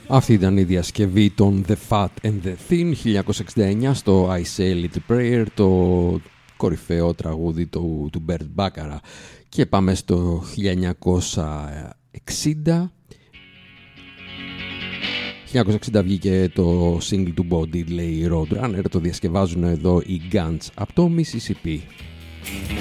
Αυτή ήταν η διασκευή των The Fat and the Thin 1969 στο I Say a Little Prayer, το κορυφαίο τραγούδι του Bert Bacharach. Και πάμε στο 1960. 1960 βγήκε το single του Bo Diddley, Roadrunner, το διασκευάζουν εδώ οι Guns από το Mississippi.